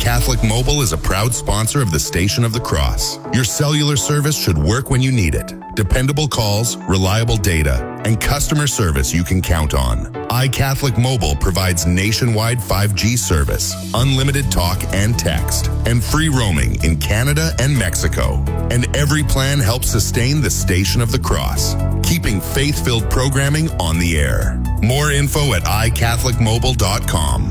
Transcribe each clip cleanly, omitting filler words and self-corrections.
iCatholic Mobile is a proud sponsor of the Station of the Cross. Your cellular service should work when you need it. Dependable calls, reliable data, and customer service you can count on. iCatholic Mobile provides nationwide 5G service, unlimited talk and text, and free roaming in Canada and Mexico. And every plan helps sustain the Station of the Cross, keeping faith-filled programming on the air. More info at iCatholicMobile.com.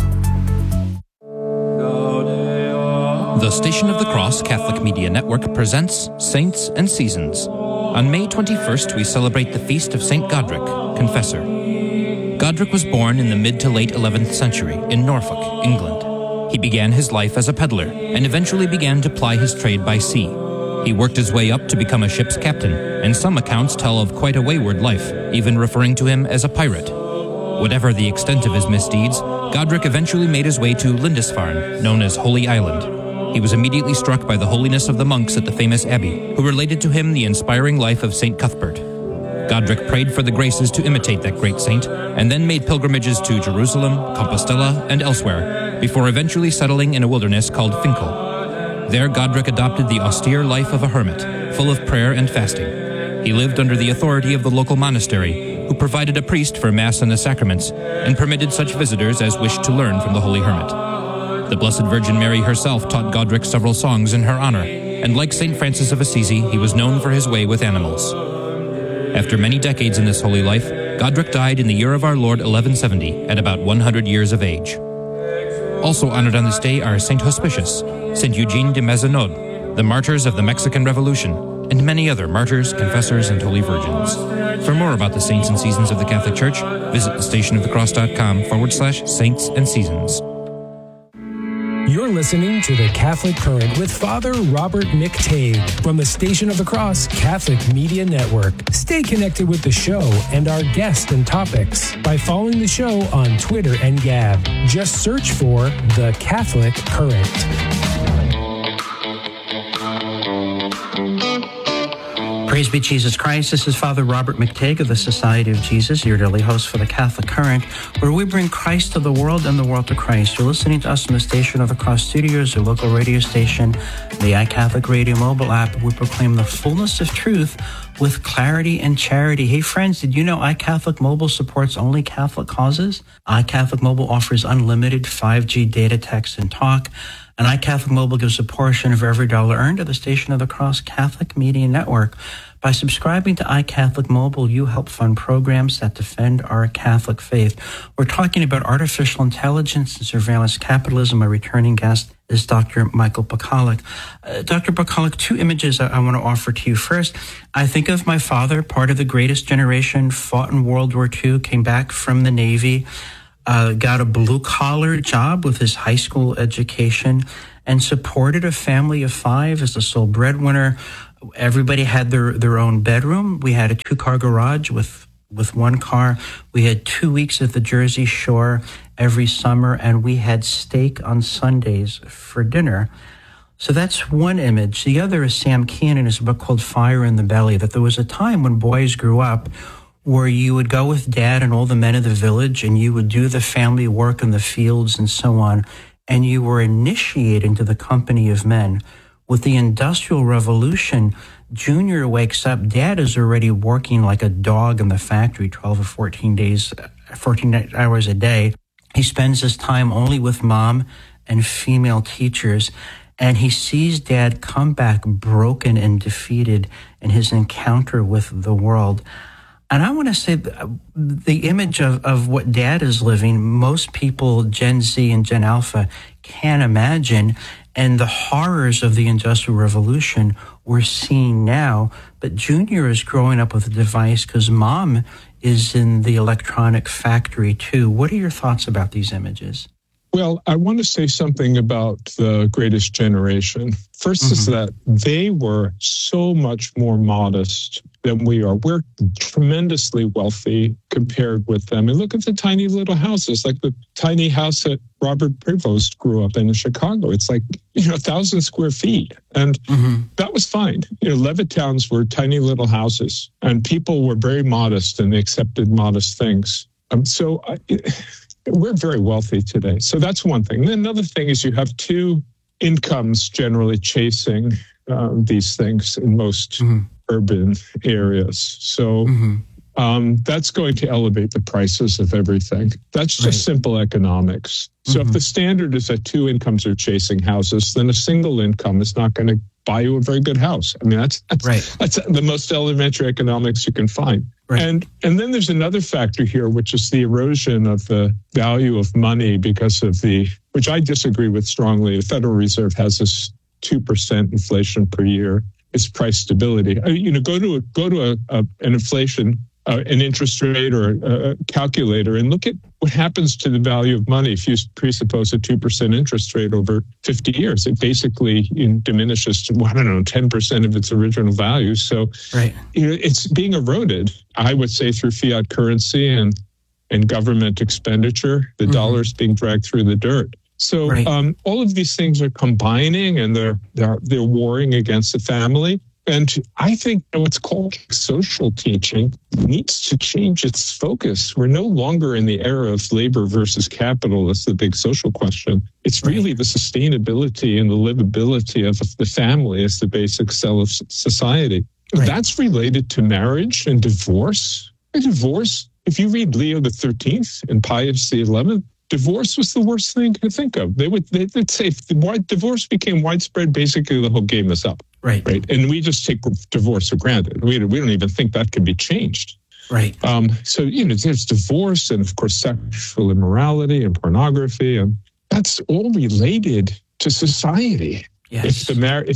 The Station of the Cross Catholic Media Network presents Saints and Seasons. On May 21st, we celebrate the feast of St. Godric, Confessor. Godric was born in the mid to late 11th century in Norfolk, England. He began his life as a peddler and eventually began to ply his trade by sea. He worked his way up to become a ship's captain, and some accounts tell of quite a wayward life, even referring to him as a pirate. Whatever the extent of his misdeeds, Godric eventually made his way to Lindisfarne, known as Holy Island. He was immediately struck by the holiness of the monks at the famous abbey, who related to him the inspiring life of St. Cuthbert. Godric prayed for the graces to imitate that great saint, and then made pilgrimages to Jerusalem, Compostela, and elsewhere, before eventually settling in a wilderness called Finkel. There, Godric adopted the austere life of a hermit, full of prayer and fasting. He lived under the authority of the local monastery, who provided a priest for Mass and the sacraments, and permitted such visitors as wished to learn from the holy hermit. The Blessed Virgin Mary herself taught Godric several songs in her honor, and like St. Francis of Assisi, he was known for his way with animals. After many decades in this holy life, Godric died in the year of our Lord 1170 at about 100 years of age. Also honored on this day are St. Hospitius, St. Eugene de Mazenod, the martyrs of the Mexican Revolution, and many other martyrs, confessors, and holy virgins. For more about the saints and seasons of the Catholic Church, visit thestationofthecross.com/saints and seasons. You're listening to The Catholic Current with Father Robert McTague from the Station of the Cross Catholic Media Network. Stay connected with the show and our guests and topics by following the show on Twitter and Gab. Just search for The Catholic Current. Praise be Jesus Christ. This is Father Robert McTague of the Society of Jesus, your daily host for the Catholic Current, where we bring Christ to the world and the world to Christ. You're listening to us from the Station of the Cross Studios, your local radio station, the iCatholic Radio mobile app. We proclaim the fullness of truth with clarity and charity. Hey friends, did you know iCatholic Mobile supports only Catholic causes? iCatholic Mobile offers unlimited 5G data, text, and talk. And iCatholic Mobile gives a portion of every dollar earned to the Station of the Cross Catholic Media Network. By subscribing to iCatholic Mobile, you help fund programs that defend our Catholic faith. We're talking about artificial intelligence and surveillance capitalism. My returning guest is Dr. Michael Pacolic. Dr. Pacolic, two images I want to offer to you. First, I think of my father, part of the greatest generation, fought in World War II, came back from the Navy, got a blue-collar job with his high school education, and supported a family of five as the sole breadwinner. Everybody had their own bedroom. We had a two-car garage with one car. We had 2 weeks at the Jersey Shore every summer, and we had steak on Sundays for dinner. So that's one image. The other is Sam Keen in his book called Fire in the Belly, that there was a time when boys grew up where you would go with Dad and all the men of the village, and you would do the family work in the fields and so on, and you were initiated into the company of men. With the Industrial Revolution, Junior wakes up, Dad is already working like a dog in the factory 12 or 14 hours a day. He spends his time only with Mom and female teachers, and he sees Dad come back broken and defeated in his encounter with the world. And I want to say the image of what Dad is living, most people, Gen Z and Gen Alpha, can't imagine. And the horrors of the Industrial Revolution we're seeing now. But Junior is growing up with a device because Mom is in the electronic factory too. What are your thoughts about these images? Well, I want to say something about the greatest generation. First is that they were so much more modest than we are. We're tremendously wealthy compared with them. And look at the tiny little houses, like the tiny house that Robert Prevost grew up in Chicago. It's like, 1,000 square feet. And that was fine. Levittowns were tiny little houses, and people were very modest, and they accepted modest things. We're very wealthy today. So that's one thing. And another thing is you have two incomes generally chasing these things in most urban areas. So that's going to elevate the prices of everything. That's just simple economics. So if the standard is that two incomes are chasing houses, then a single income is not going to buy you a very good house. I mean, that's the most elementary economics you can find. Right. And then there's another factor here, which is the erosion of the value of money because of which I disagree with strongly. The Federal Reserve has this 2% inflation per year. It's price stability. Go to an inflation, an interest rate or a calculator and look at what happens to the value of money if you presuppose a 2% interest rate over 50 years. It basically diminishes to, 10% of its original value. So it's being eroded, I would say, through fiat currency and government expenditure. The dollar's being dragged through the dirt. So all of these things are combining and they're warring against the family. And I think what's called social teaching needs to change its focus. We're no longer in the era of labor versus capital. That's the big social question. It's really the sustainability and the livability of the family as the basic cell of society. That's related to marriage and divorce. Divorce, if you read Leo XIII and Pius XI, divorce was the worst thing to think of. They'd say if divorce became widespread, basically the whole game is up. Right. And we just take divorce for granted. We don't even think that can be changed. Right. So, there's divorce and, of course, sexual immorality and pornography. And that's all related to society. Yes.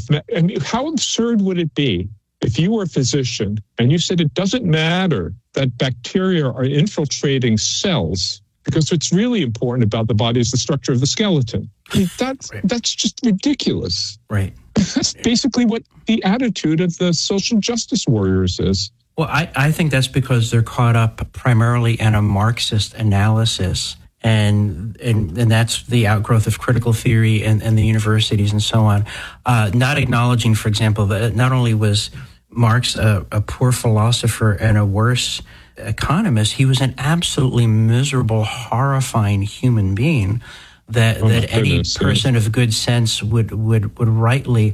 How absurd would it be if you were a physician and you said it doesn't matter that bacteria are infiltrating cells, because what's really important about the body is the structure of the skeleton. I mean, that's just ridiculous. Right. That's basically what the attitude of the social justice warriors is. Well, I think that's because they're caught up primarily in a Marxist analysis, and that's the outgrowth of critical theory and the universities and so on. Not acknowledging, for example, that not only was Marx a poor philosopher and a worse economist, he was an absolutely miserable, horrifying human being that any person of good sense would rightly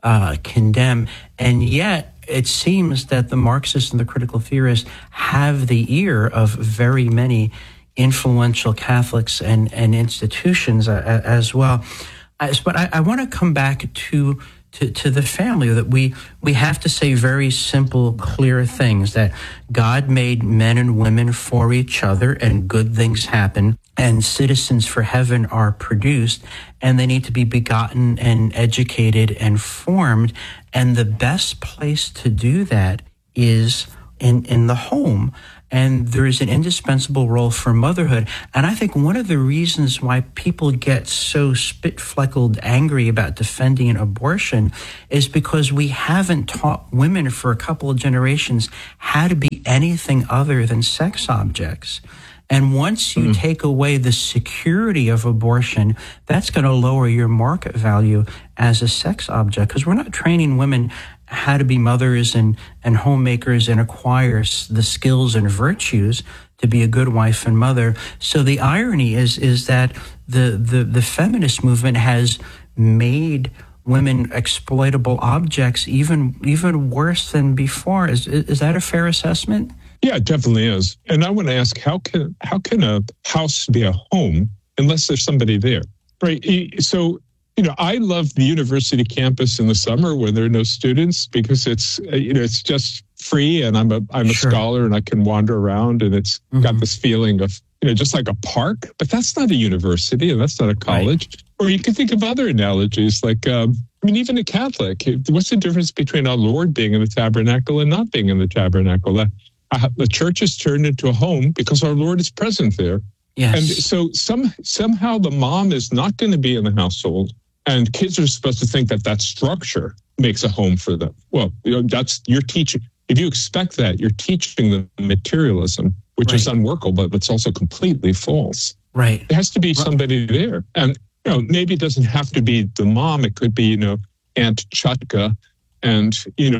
condemn. And yet it seems that the Marxists and the critical theorists have the ear of very many influential Catholics and institutions as well. But I want to come back to the family, that we have to say very simple, clear things, that God made men and women for each other and good things happen and citizens for heaven are produced, and they need to be begotten and educated and formed. And the best place to do that is in the home. And there is an indispensable role for motherhood. And I think one of the reasons why people get so spit-fleckled angry about defending an abortion is because we haven't taught women for a couple of generations how to be anything other than sex objects. And once you take away the security of abortion, that's going to lower your market value as a sex object, because we're not training women how to be mothers and homemakers and acquire the skills and virtues to be a good wife and mother. So the irony is that the feminist movement has made women exploitable objects even worse than before. Is that a fair assessment? Yeah, it definitely is. And I want to ask, how can a house be a home unless there's somebody there? Right. So, I love the university campus in the summer when there are no students, because it's just free, and I'm a scholar and I can wander around, and it's got this feeling of, just like a park, but that's not a university and that's not a college. Right. Or you can think of other analogies, like, even a Catholic, what's the difference between our Lord being in the tabernacle and not being in the tabernacle? The church is turned into a home because our Lord is present there. Yes. And so somehow the mom is not going to be in the household, and kids are supposed to think that structure makes a home for them. Well, that's you're teaching. If you expect that, you're teaching them materialism, which is unworkable, but it's also completely false. Right. There has to be somebody there. And maybe it doesn't have to be the mom. It could be, Aunt Chutka and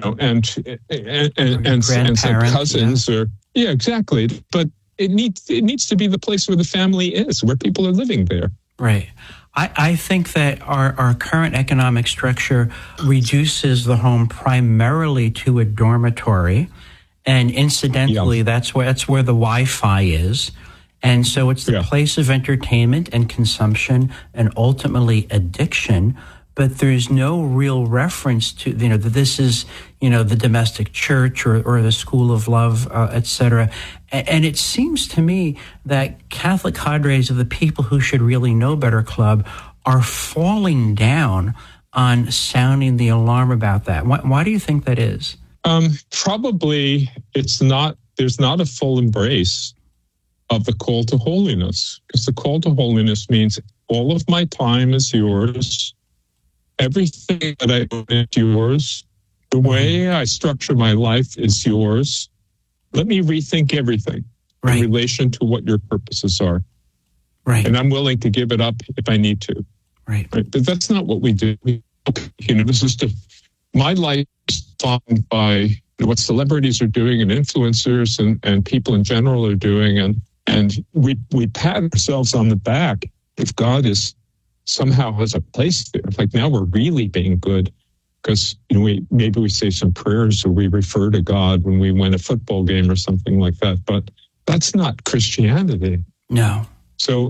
some cousins exactly. But it needs to be the place where the family is, where people are living there. Right. I think that our current economic structure reduces the home primarily to a dormitory, and incidentally, that's where the Wi-Fi is. And so it's the place of entertainment and consumption and ultimately addiction, but there's no real reference to, that this is, the domestic church or the school of love, et cetera. And it seems to me that Catholic cadres of the People Who Should Really Know Better Club are falling down on sounding the alarm about that. Why do you think that is? Probably there's not a full embrace of the call to holiness, because the call to holiness means all of my time is yours. Everything that I own is yours. The way I structure my life is yours. Let me rethink everything in relation to what your purposes are. Right. And I'm willing to give it up if I need to. Right. But that's not what we do. This is my life is defined by what celebrities are doing and influencers and people in general are doing. And we pat ourselves on the back if God is somehow has a place there. Like now we're really being good because maybe we say some prayers or we refer to God when we win a football game or something like that. But that's not Christianity. No. So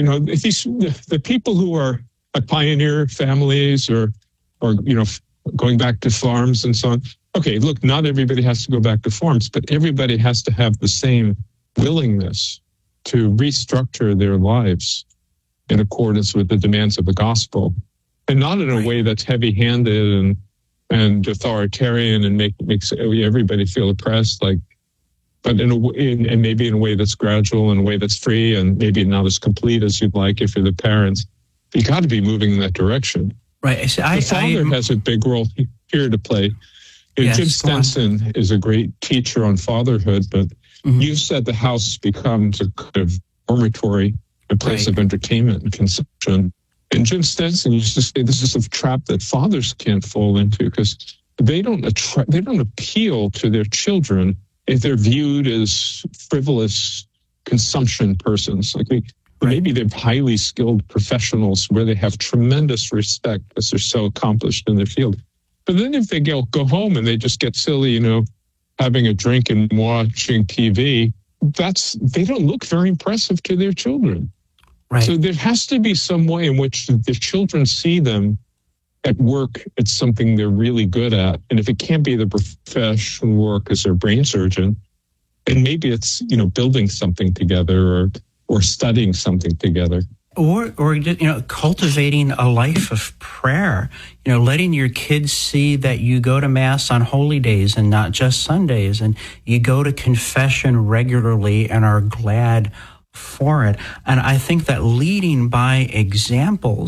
the people who are like pioneer families or going back to farms and so on. Okay, look, not everybody has to go back to farms, but everybody has to have the same willingness to restructure their lives in accordance with the demands of the gospel, and not in a way that's heavy-handed and authoritarian and makes everybody feel oppressed. But and maybe in a way that's gradual, in a way that's free, and maybe not as complete as you'd like if you're the parents. You got to be moving in that direction. Right. The father has a big role here to play. Jim Stenson is a great teacher on fatherhood, but you said the house becomes a kind of dormitory, a place of entertainment and consumption. And Jim Stenson used to say this is a trap that fathers can't fall into because they don't appeal to their children if they're viewed as frivolous consumption persons. Maybe they're highly skilled professionals where they have tremendous respect because they're so accomplished in their field. But then if they go home and they just get silly, having a drink and watching TV, they don't look very impressive to their children. Right. So there has to be some way in which the children see them at work at something they're really good at. And if it can't be the professional work as their brain surgeon, and maybe it's, building something together or studying something together. Or cultivating a life of prayer, letting your kids see that you go to Mass on holy days and not just Sundays, and you go to confession regularly and are glad for it. And I think that leading by example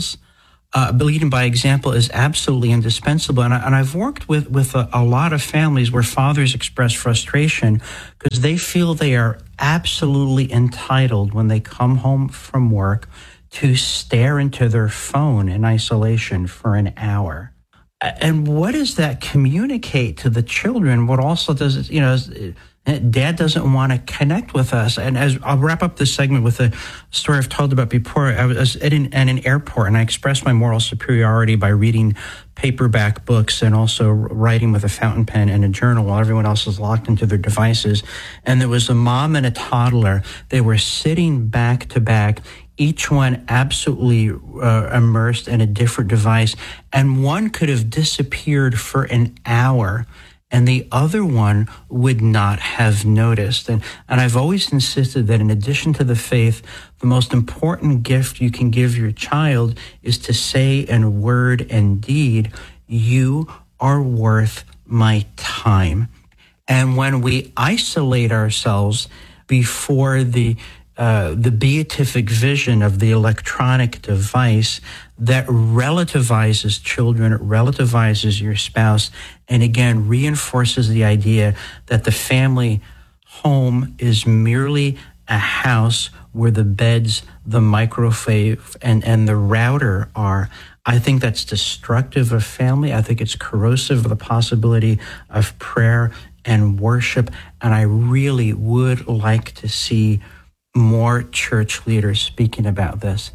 is absolutely indispensable. And I've worked with a lot of families where fathers express frustration because they feel they are absolutely entitled when they come home from work to stare into their phone in isolation for an hour. And what does that communicate to the children? What also does it, Dad doesn't want to connect with us. And as I'll wrap up this segment with a story I've told about before. I was at an airport and I expressed my moral superiority by reading paperback books and also writing with a fountain pen and a journal while everyone else was locked into their devices. And there was a mom and a toddler. They were sitting back to back, each one absolutely immersed in a different device. And one could have disappeared for an hour and the other one would not have noticed. And I've always insisted that in addition to the faith, the most important gift you can give your child is to say in word and deed, you are worth my time. And when we isolate ourselves before the beatific vision of the electronic device that relativizes children, relativizes your spouse, and again reinforces the idea that the family home is merely a house where the beds, the microwave, and the router are. I think that's destructive of family. I think it's corrosive of the possibility of prayer and worship. And I really would like to see more church leaders speaking about this.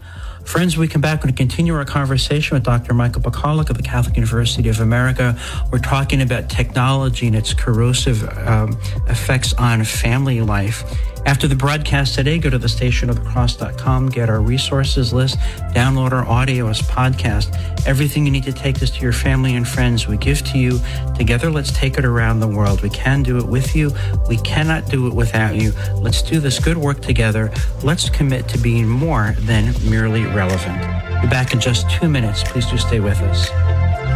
Friends, we come back and continue our conversation with Dr. Michael Pawlak of the Catholic University of America. We're talking about technology and its corrosive effects on family life. After the broadcast today, go to thestationofthecross.com, get our resources list, download our audio as podcast. Everything you need to take this to your family and friends, we give to you. Together, let's take it around the world. We can do it with you. We cannot do it without you. Let's do this good work together. Let's commit to being more than merely relevant. Be back in just 2 minutes. Please do stay with us.